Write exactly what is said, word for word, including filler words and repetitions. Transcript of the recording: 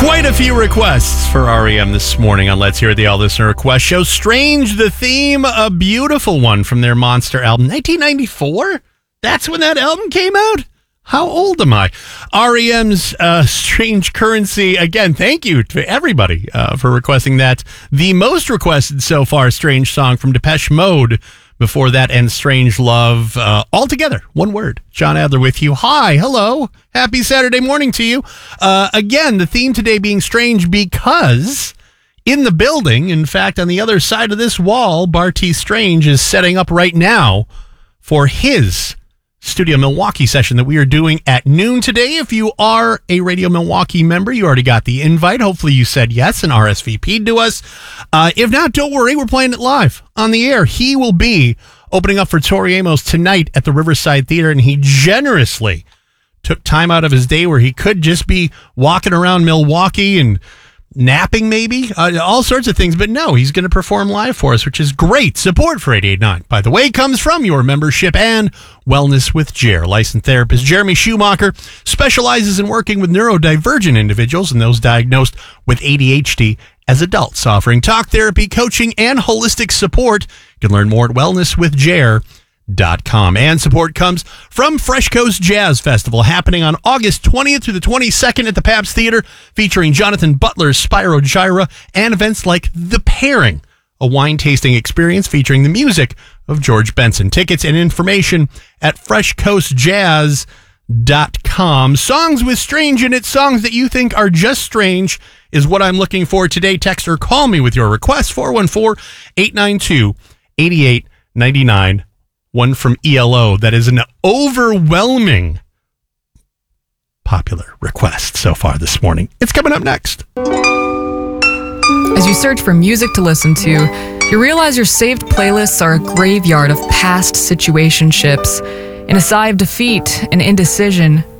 Quite a few requests for R E M this morning on Let's Hear the All Listener Request Show. Strange the Theme, a beautiful one from their Monster album. nineteen ninety-four? That's when that album came out? How old am I? R E M's uh, Strange Currency. Again, thank you to everybody uh, for requesting that. The most requested so far Strange song from Depeche Mode. Before that, and Strange Love, uh, all together, one word. John Adler with you. Hi, hello, happy Saturday morning to you. Uh, again, the theme today being strange because in the building, in fact, on the other side of this wall, Barty Strange is setting up right now for his Studio Milwaukee session that we are doing at noon today. If you are a Radio Milwaukee member, you already got the invite. Hopefully you said yes and R S V P'd to us. Uh, if not, don't worry. We're playing it live on the air. He will be opening up for Tori Amos tonight at the Riverside Theater, and he generously took time out of his day where he could just be walking around Milwaukee and napping maybe, uh, all sorts of things. But no, he's going to perform live for us, which is great. Support for eighty-eight point nine, by the way, comes from your membership and Wellness with Jer. Licensed therapist Jeremy Schumacher specializes in working with neurodivergent individuals and those diagnosed with A D H D as adults, offering talk therapy, coaching, and holistic support. You can learn more at wellness with jer dot com. And support comes from Fresh Coast Jazz Festival, happening on August twentieth through the twenty-second at the Pabst Theater, featuring Jonathan Butler's Spyro Gyra and events like The Pairing, a wine tasting experience featuring the music of George Benson. Tickets and information at fresh coast jazz dot com. Songs with strange in it, songs that you think are just strange, is what I'm looking for today. Text or call me with your request, four one four, eight nine two, eight eight nine nine. One from E L O that is an overwhelming popular request so far this morning. It's coming up next. As you search for music to listen to, you realize your saved playlists are a graveyard of past situationships. In a sigh of defeat and indecision,